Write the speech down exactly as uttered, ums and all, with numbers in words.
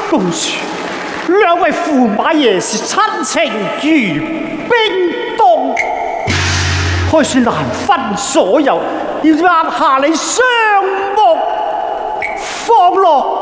公主，两位驸马爷是亲情如冰冻，可是难分所有，要压下你双目，放落